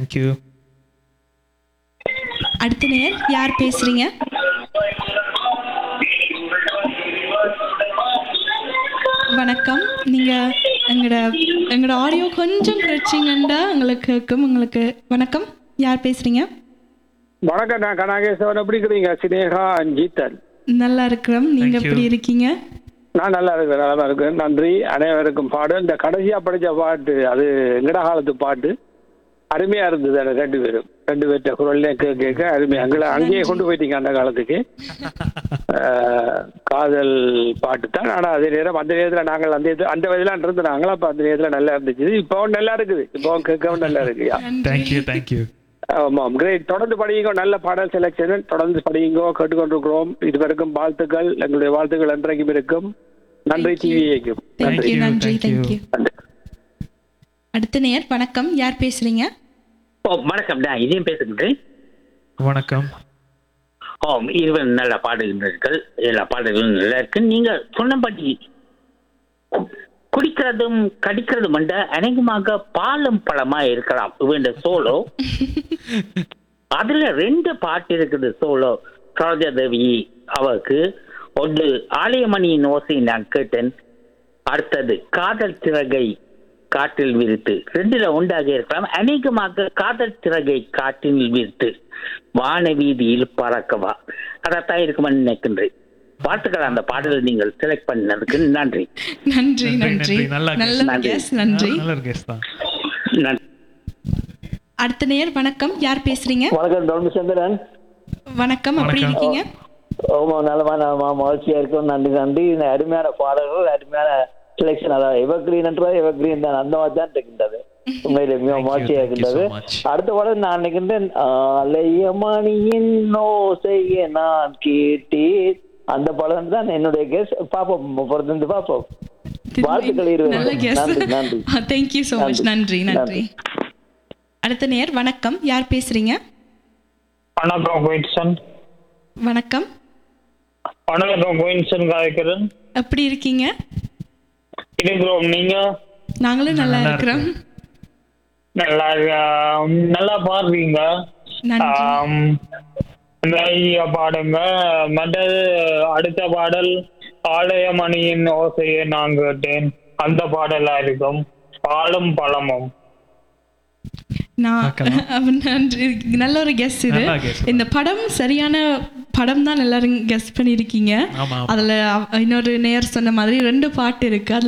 Thank you. அடுத்த நேர் யார் பேசுறீங்க? வணக்கம். நீங்க எங்களோட ஆடியோ கொஞ்சம் குறைச்சிங்கண்டா எங்களுக்கு கேட்கும். உங்களுக்கு வணக்கம். யார் பேசுறீங்க? வணக்கம், நான் கனகேசவன். எப்படி இருக்கிறீங்க? சினேகா அஞ்சித்தன். நல்லா இருக்கிறோம். நீங்க Thank you. எப்படி இருக்கீங்க? நான் நல்லா இருக்கிறேன், நல்லா இருக்கேன். நன்றி. அனைவருக்கும் பாடு. இந்த கடைசியா படிச்ச பாட்டு அது எங்கட காலத்து பாட்டு அருமையா இருந்தது. அந்த ரெண்டு பேர்ட்ட குரல்ல கேட்க அருமையா அங்கேயே கொண்டு போயிட்டீங்க அந்த காலத்துக்கு. காதல் பாட்டு தான். ஆனா அதே நேரம் அந்த நேரத்துல நாங்கள் அந்த வயதுல இருந்து நாங்களும் அப்ப அந்த நேரத்துல நல்லா இருந்துச்சு. இப்பவும் நல்லா இருக்குது. இப்பவும் கேட்கவும் நல்லா இருக்குயா. Thank you thank you. ஆமாம், கிரேட். தொடர்ந்து படியுங்க. நல்ல பாடல் செலக்ஷன் தொடர்ந்து படியுங்க. கேட்டுக்கொண்டிருக்கிறோம். இதுவரைக்கும் வாழ்த்துக்கள். எங்களுடைய வாழ்த்துக்கள் என்றைக்கும் இருக்கும். நன்றி. டிவிக்கும் தேங்க்யூ. நன்றி. Thank you. தேங்க்யூ. அடுத்த நேர் வணக்கம். யார் பேசுறீங்க? வணக்கம், நான் இதையும் பேசுகின்றேன். வணக்கம். இருவர் நல்ல பாடுகின்றீர்கள். எல்லா பாடல்களும் நல்லா இருக்கு. நீங்க சொன்னபடி குடிக்கிறதும் கடிக்கிறதும் என்ற அநேகமாக பாலும் பழமா இருக்கலாம் இந்த சோலோ. அதுல 2 பாட்டு இருக்குது சோலோ. சரோஜா தேவி அவருக்கு ஒன்று ஆலயமணியின் ஓசை நான் கேட்டேன். அடுத்தது காதல் திறகை காற்றில் விரித்து. 2ல ஒன்றாக இருக்கலாம். அநேகமாக காதல் திறகை காற்றில் விரித்து வான வீதியில் பறக்கவா அதைத்தான் இருக்குமென்னு நினைக்கின்றேன். வாழ்த்துக்கள். அந்த பாடலை நீங்கள் செலக்ட் பண்ணதுக்கு நன்றி. நன்றி. நன்றி. நல்லா நல்ல guess. நன்றி. நல்ல கெஸ் தான். நன்றி. அடுத்த நேர் வணக்கம். யார் பேசுறீங்க? வணக்கம், டொல்மிச்சந்திரன். வணக்கம். எப்படி வணக்கம். இருக்கீங்க? நல்லமா மகிழ்ச்சியா இருக்கும். நன்றி நன்றி. இந்த அருமையான பாடல்கள், அருமையான செலெக்ஷன். அதாவது எவர்கிரீன் தான் அந்த மாதிரி தான் இருக்கின்றது. உண்மையிலே மிக மகிழ்ச்சியா இருக்கின்றது. so much. அடுத்த பாடல் நான் நினைக்கின்றேன், ஆலயமணியின் ஓசையை நான் கேட்டேன். அந்த பாடல் தான் என்னுடைய கெஸ். பாப்போம், பொறுத்திருந்து பாப்போம். வாழ்த்துக்கள். நல்ல guess. நன்றி நன்றி. Thank you so much. நன்றி. நன்றி. அடுத்த நேர் வணக்கம். யார் பேசுறீங்க? வணக்கம் குயின்சன். வணக்கம். வணக்கம் குயின்சன் காய்க்கிறேன். எப்படி இருக்கீங்க? இருக்கிறோம். நீங்க? நாங்களும் நல்லா இருக்கிறோம். நல்லா பாடுறீங்க. நன்றி. நிறைய பாடுங்க. மற்றது அடுத்த பாடல் ஆலயமணியின் ஓசையை நான் கேட்டேன். அந்த பாடலா இருக்கும். பாலும் பழமும். நன்றி. நல்ல ஒரு கெஸ் இது. நல்லா guess. இந்த படம் சரியான படம் தான் எல்லாரும் கெஸ் பண்ணிருக்கீங்க. ஆமா. அதுல இன்னொரு நேர் சொன்ன மாதிரி 2 பாட்டு இருக்கு.